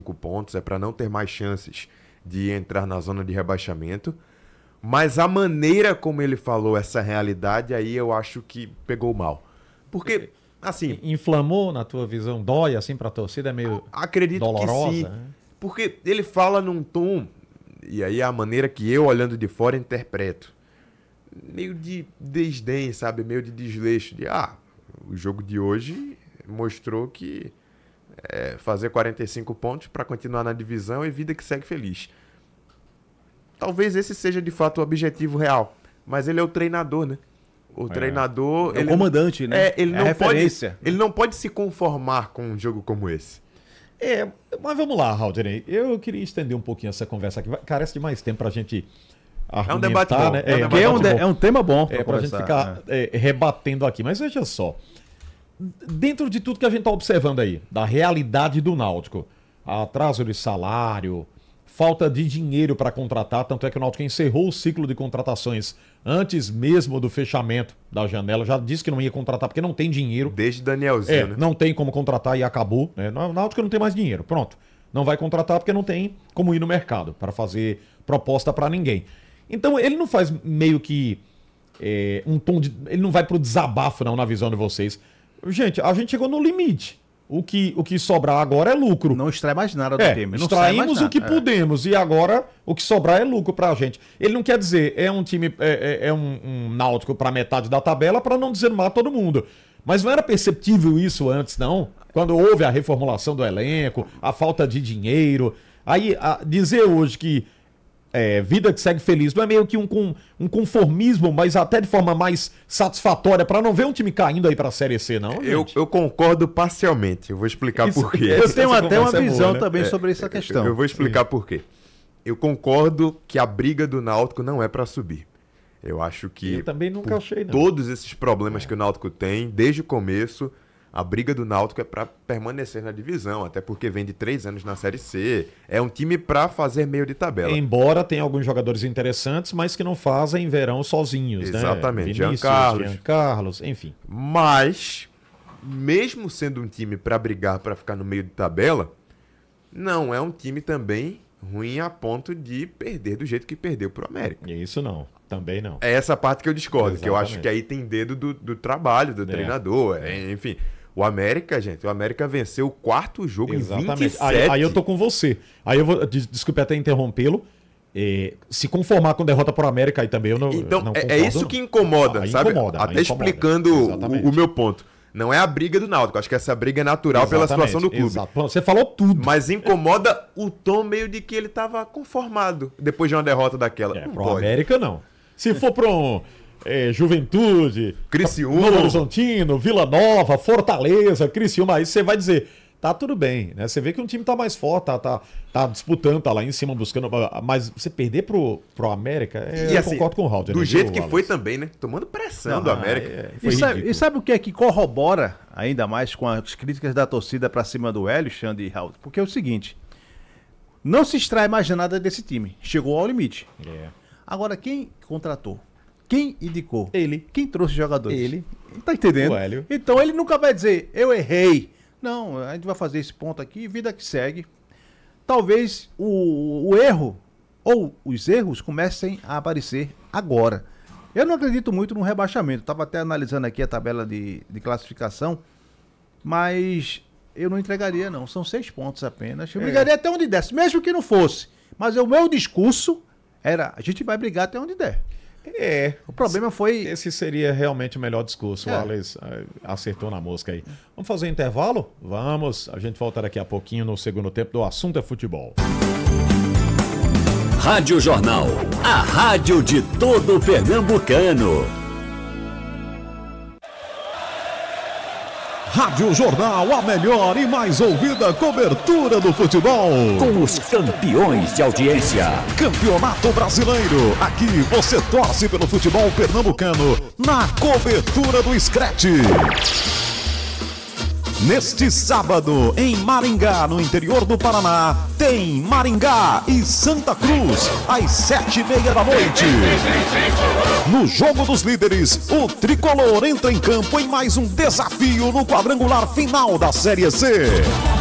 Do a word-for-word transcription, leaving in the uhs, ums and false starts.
pontos, é para não ter mais chances de entrar na zona de rebaixamento. Mas a maneira como ele falou essa realidade, aí eu acho que pegou mal. Porque, assim... Inflamou, na tua visão? Dói, assim, pra torcida? É meio acredito dolorosa? Que sim. Né? Porque ele fala num tom, e aí é a maneira que eu, olhando de fora, interpreto. Meio de desdém, sabe? Meio de desleixo. De, ah, o jogo de hoje mostrou que é, fazer quarenta e cinco pontos para continuar na divisão é vida que segue feliz. Talvez esse seja de fato o objetivo real. Mas ele é o treinador, né? O é. treinador... É ele, o comandante, né? É, ele, é não a referência. Pode, ele não pode se conformar com um jogo como esse. É, mas vamos lá, Haldney. Eu queria estender um pouquinho essa conversa aqui. Carece de mais tempo pra gente argumentar, é um debate bom. Né? É, é, um, debate é, um, de, é um tema bom pra, é, pra gente ficar né? é, rebatendo aqui. Mas veja só. Dentro de tudo que a gente tá observando aí, da realidade do Náutico, atraso de salário... Falta de dinheiro para contratar, tanto é que o Náutico encerrou o ciclo de contratações antes mesmo do fechamento da janela. Já disse que não ia contratar porque não tem dinheiro. Desde Danielzinho, é, né? Não tem como contratar e acabou. Né? O Náutico não tem mais dinheiro, pronto. Não vai contratar porque não tem como ir no mercado para fazer proposta para ninguém. Então ele não faz meio que é, um tom de... Ele não vai pro desabafo não na visão de vocês. Gente, a gente chegou no limite. O que, o que sobrar agora é lucro. Não extrai mais nada do é, time. Não extraímos nada. o que é. pudemos e agora o que sobrar é lucro pra gente. Ele não quer dizer, é um time, é, é um, um Náutico pra metade da tabela para não desarmar todo mundo. Mas não era perceptível isso antes, não? Quando houve a reformulação do elenco, a falta de dinheiro. Aí, a, dizer hoje que é, vida que segue feliz não é meio que um, um conformismo, mas até de forma mais satisfatória para não ver um time caindo aí para a Série C, não? Eu, eu concordo parcialmente. Eu vou explicar Isso, por quê. Eu tenho até uma visão é boa, né? também é, sobre essa questão. Eu vou explicar Sim. por quê. Eu concordo que a briga do Náutico não é para subir. Eu acho que eu também nunca achei, não. Todos esses problemas é. que o Náutico tem, desde o começo, a briga do Náutico é para permanecer na divisão, até porque vem de três anos na Série C. É um time para fazer meio de tabela. Embora tenha alguns jogadores interessantes, mas que não fazem verão sozinhos, Exatamente. né? Jean Carlos. Jean Carlos, enfim. Mas, mesmo sendo um time para brigar, para ficar no meio de tabela, não é um time também ruim a ponto de perder do jeito que perdeu pro América. Isso não. Também não. É essa parte que eu discordo, Exatamente. que eu acho que aí tem dedo do, do trabalho, do é. treinador, é, enfim... O América, gente, o América venceu o quarto jogo Exatamente. em vinte e sete. Aí, aí eu tô com você. Aí eu vou, des, desculpe até interrompê-lo, é, se conformar com derrota pro América aí também eu não Então, não é, é isso não. que incomoda, ah, sabe? Incomoda, até incomoda. explicando o, o meu ponto. Não é a briga do Náutico, acho que essa briga é natural Exatamente. pela situação do clube. Exato. Você falou tudo. Mas incomoda o tom meio de que ele tava conformado depois de uma derrota daquela. É, não pro pode. América não. Se for pro um... É, Juventude, Criciúma, Novo Horizontino, Vila Nova, Fortaleza, Criciúma, aí você vai dizer, tá tudo bem, né? Você vê que um time tá mais forte, tá, tá, tá disputando, tá lá em cima buscando, mas você perder pro, pro América, é, e eu assim, concordo com o Halder. Do né, jeito viu, que foi também, né? Tomando pressão Não, do América. É, e, sabe, e sabe o que é que corrobora ainda mais com as críticas da torcida pra cima do Hélio, Xande e Halder? Porque é o seguinte, não se extrai mais nada desse time, chegou ao limite. É. Agora, quem contratou? Quem indicou? Ele. Quem trouxe jogadores? Ele. Tá entendendo? O Hélio. Então ele nunca vai dizer, eu errei. Não, a gente vai fazer esse ponto aqui, vida que segue. Talvez o, o erro, ou os erros, comecem a aparecer agora. Eu não acredito muito no rebaixamento. Estava até analisando aqui a tabela de, de classificação, mas eu não entregaria não. São seis pontos apenas. Eu é. brigaria até onde desse, mesmo que não fosse. Mas o meu discurso era, a gente vai brigar até onde der. É. O problema foi... Esse seria realmente o melhor discurso. É. O Alex acertou na mosca aí. Vamos fazer um intervalo? Vamos. A gente volta daqui a pouquinho no segundo tempo do Assunto é Futebol. Rádio Jornal, a rádio de todo pernambucano. Rádio Jornal, a melhor e mais ouvida cobertura do futebol. Com os campeões de audiência. Campeonato Brasileiro. Aqui você torce pelo futebol pernambucano na cobertura do Scratch. Neste sábado, em Maringá, no interior do Paraná, tem Maringá e Santa Cruz, às sete e meia da noite. No Jogo dos Líderes, o Tricolor entra em campo em mais um desafio no quadrangular final da Série C.